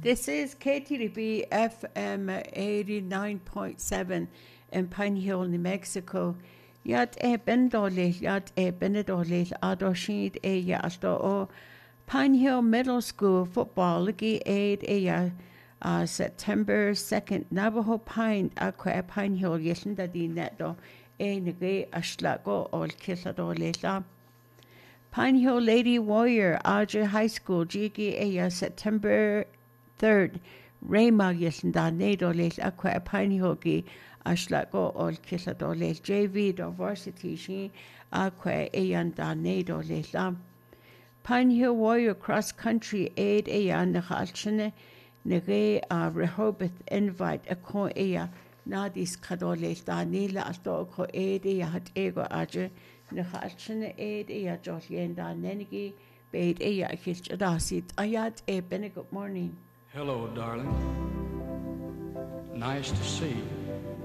This is KTDB FM 89.7 in Pine Hill, New Mexico. Yat bendolil, yat benedolil, adoshid yalto o Pine Hill Middle School football ligi aid September 2nd Navajo Pine aqua Pine Hill yeshinda di netto nige ashlago ol kisadolila. Pine Hill Lady Warrior Aja High School Jigi September 3rd Rayma yeshinda nedolil aqua Pine Hill gi ashlago ol kisadolil JV do varsity shi aqua yanda nedolila. Pine Hill Warrior Cross Country Aid Nakhalchene Nege Rehoboth Invite Ako Nadis Kadole Danila Astoko Aid Hat Ego Aje Nakhalchene Aid Josienda Nenegi Bade Hilchadasit Ayat Ben. Good morning. Hello, darling. Nice to see you.